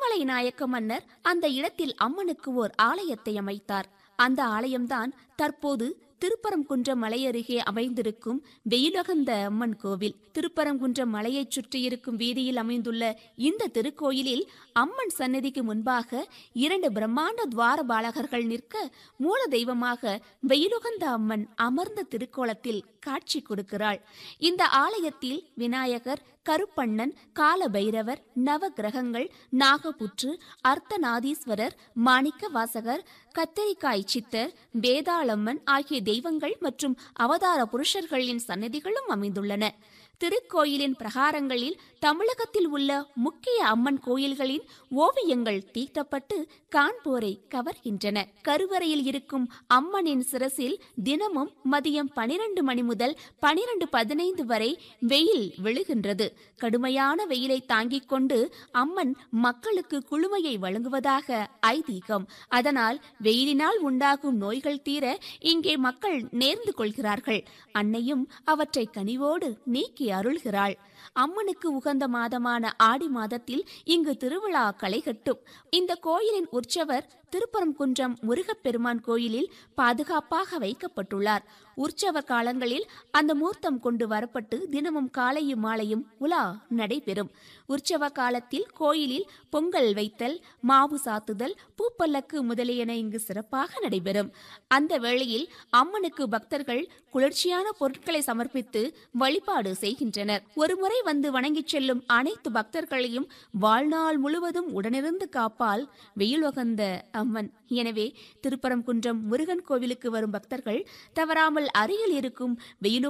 திருமலை நாயக்க மன்னர் அந்த இடத்தில் அம்மனுக்கு ஓர் ஆலயத்தை அமைத்தார். அந்த ஆலயம்தான் தற்போது திருப்பரங்குன்றம் மலை அருகே அமைந்திருக்கும் வெயிலுகந்த அம்மன் கோவில். திருப்பரங்குன்றம் மலையைச் சுற்றியிருக்கும் வீதியில் அமைந்துள்ள இந்த திருக்கோயிலில் அம்மன் சன்னதிக்கு முன்பாக 2 பிரம்மாண்ட துவாரபாலகர்கள் நிற்க மூல தெய்வமாக வெயிலுகந்த அம்மன் அமர்ந்த திருக்கோலத்தில் காட்சி கொடுக்கிறாள். இந்த ஆலயத்தில் விநாயகர், கருப்பண்ணன், காலபைரவர், நவகிரகங்கள், நாகபுற்று, அர்த்தநாதீஸ்வரர், மாணிக்க வாசகர், கத்தரிக்காய் சித்தர், வேதாளம்மன் ஆகிய தெய்வங்கள் மற்றும் அவதார புருஷர்களின் சன்னதிகளும் அமைந்துள்ளன. திருக்கோயிலின் பிரகாரங்களில் தமிழகத்தில் உள்ள முக்கிய அம்மன் கோயில்களின் ஓவியங்கள் தீட்டப்பட்டு காண்போரை கவர்கின்றன. கருவறையில் இருக்கும் அம்மனின் சிரசில் தினமும் மதியம் 12 மணி முதல் 12:15 வரை வெயில் விழுகின்றது. கடுமையான வெயிலை தாங்கிக் கொண்டு அம்மன் மக்களுக்கு குளுமையை வழங்குவதாக ஐதீகம். அதனால் வெயிலினால் உண்டாகும் நோய்கள் தீர இங்கே மக்கள் நேர்ந்து கொள்கிறார்கள். அன்னையும் அவற்றை கனிவோடு நீக்கி அருள்கிறாள். அம்மனுக்கு உகந்த மாதமான ஆடி மாதத்தில் இங்கு திருவிழா களைகட்டும். இந்த கோயிலின் உற்சவர் திருப்பரங்குன்றம் முருகப்பெருமான் கோயிலில் பாதுகாப்பாக வைக்கப்பட்டுள்ளார். உற்சவ காலங்களில் அந்த மூர்த்தம் கொண்டு வரப்பட்டு தினமும் காலையும் மாலையும் உலா நடைபெறும். உற்சவ காலத்தில் கோயிலில் பொங்கல் வைத்தல், மாவு சாத்துதல், பூப்பல்லக்கு முதலியன இங்கு சிறப்பாக நடைபெறும். அந்த வேளையில் அம்மனுக்கு பக்தர்கள் குளிர்ச்சியான பொருட்களை சமர்ப்பித்து வழிபாடு செய்கின்றனர். ஒருமுறை வந்து வணங்கிச் செல்லும் அனைத்து பக்தர்களையும் வாழ்நாள் முழுவதும் உடனிருந்து காப்பால் வெயிலுகந்த அம்மன். எனவே திருப்பரங்குன்றம் முருகன் கோவிலுக்கு வரும் பக்தர்கள் தவறாமல் அருகில் இருக்கும் வெயிலுகந்த